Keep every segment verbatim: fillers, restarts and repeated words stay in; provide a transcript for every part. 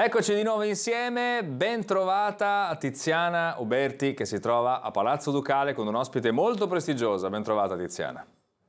Eccoci di nuovo insieme, ben trovata Tiziana Uberti che si trova a Palazzo Ducale con un ospite molto prestigiosa. Ben trovata Tiziana.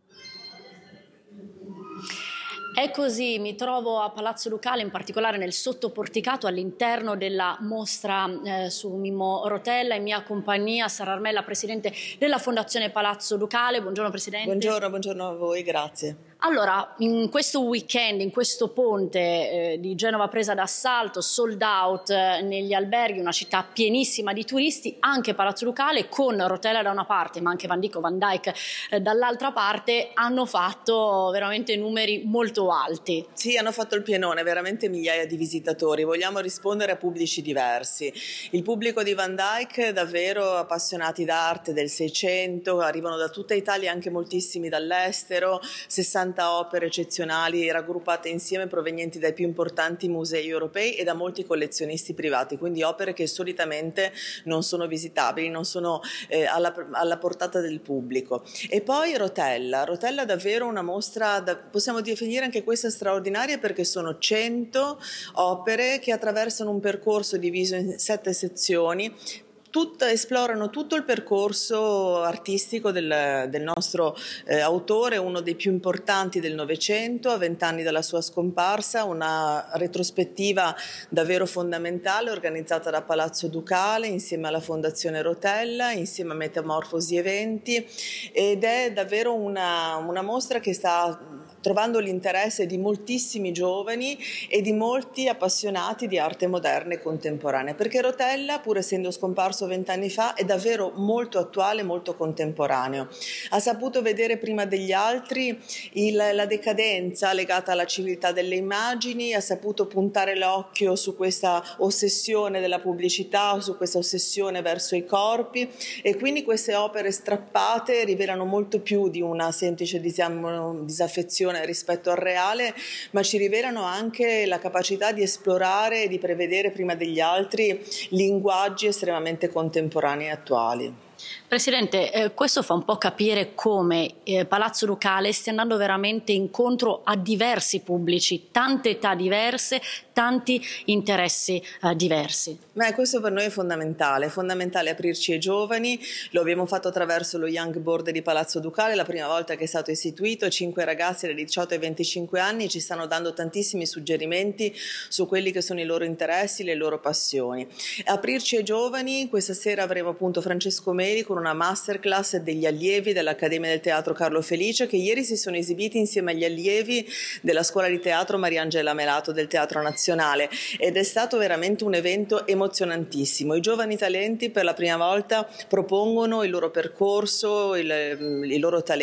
È così, mi trovo a Palazzo Ducale, in particolare nel sottoporticato all'interno della mostra eh, su Mimmo Rotella. In mia compagnia Sara Armella, presidente della Fondazione Palazzo Ducale. Buongiorno Presidente. Buongiorno, buongiorno a voi, grazie. Allora, in questo weekend, in questo ponte eh, di Genova presa d'assalto, sold out eh, negli alberghi, una città pienissima di turisti, anche Palazzo Ducale con Rotella da una parte, ma anche Van Dyck o Van Dyck eh, dall'altra parte, hanno fatto veramente numeri molto alti. Sì, hanno fatto il pienone, veramente migliaia di visitatori. Vogliamo rispondere a pubblici diversi. Il pubblico di Van Dyck, davvero appassionati d'arte del Seicento, arrivano da tutta Italia, anche moltissimi dall'estero, sessanta opere eccezionali raggruppate insieme provenienti dai più importanti musei europei e da molti collezionisti privati, quindi opere che solitamente non sono visitabili, non sono eh, alla, alla portata del pubblico. E poi Rotella, Rotella davvero una mostra, da, possiamo definire anche questa straordinaria perché sono cento opere che attraversano un percorso diviso in sette sezioni. Tutta, esplorano tutto il percorso artistico del, del nostro eh, autore, uno dei più importanti del Novecento, a vent'anni dalla sua scomparsa, una retrospettiva davvero fondamentale organizzata da Palazzo Ducale insieme alla Fondazione Rotella, insieme a Metamorfosi Eventi, ed è davvero una, una mostra che sta trovando l'interesse di moltissimi giovani e di molti appassionati di arte moderna e contemporanea, perché Rotella, pur essendo scomparso vent'anni fa, è davvero molto attuale, molto contemporaneo. Ha saputo vedere prima degli altri il, la decadenza legata alla civiltà delle immagini, ha saputo puntare l'occhio su questa ossessione della pubblicità, su questa ossessione verso i corpi, e quindi queste opere strappate rivelano molto più di una semplice, diciamo, disaffezione rispetto al reale, ma ci rivelano anche la capacità di esplorare e di prevedere prima degli altri linguaggi estremamente contemporanei e attuali. Presidente, eh, questo fa un po' capire come eh, Palazzo Ducale stia andando veramente incontro a diversi pubblici, tante età diverse, tanti interessi eh, diversi. Beh, questo per noi è fondamentale, è fondamentale aprirci ai giovani. Lo abbiamo fatto attraverso lo Young Board di Palazzo Ducale, la prima volta che è stato istituito. Cinque ragazzi dai diciotto ai venticinque anni ci stanno dando tantissimi suggerimenti su quelli che sono i loro interessi, le loro passioni. Aprirci ai giovani, questa sera avremo appunto Francesco Meri con una masterclass degli allievi dell'Accademia del Teatro Carlo Felice, che ieri si sono esibiti insieme agli allievi della Scuola di Teatro Mariangela Melato del Teatro Nazionale, ed è stato veramente un evento emozionantissimo. I giovani talenti per la prima volta propongono il loro percorso, il, il loro talento